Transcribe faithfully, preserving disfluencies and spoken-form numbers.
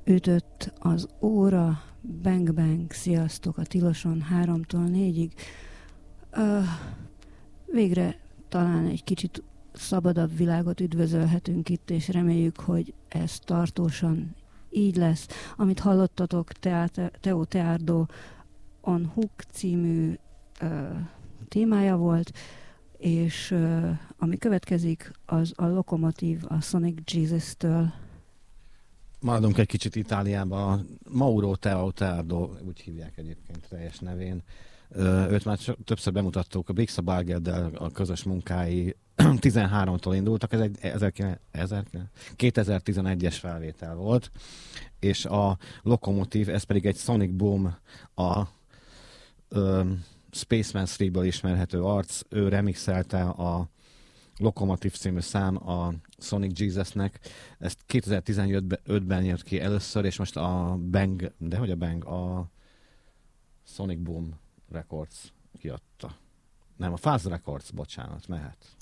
ütött az óra, bang bang, sziasztok a Tiloson háromtól négyig. Uh, végre talán egy kicsit szabadabb világot üdvözölhetünk itt, és reméljük, hogy ez tartósan így lesz. Amit hallottatok, Teo Teardo on Hook című uh, témája volt, és uh, ami következik, az a Lokomotív a Sonic Jesus-től. Maradunk egy kicsit Itáliába. Mauro Teo Teardo, úgy hívják egyébként teljes nevén. Őt már többször bemutattuk, a Bixa Bargeddel a közös munkái tizenháromtól indultak, ez egy kétezer-tizenegyes felvétel volt, és a Lokomotív, ez pedig egy Sonic Boom, a um, Spaceman három-ből ismerhető arc, ő remixelte a Lokomotív című szám a Sonic Jesus-nek, ezt kétezer-tizenötben jött ki először, és most a Bang, de hogy a Bang, a Sonic Boom Records kiadta. Nem, a Fuzz Records, bocsánat, mehet.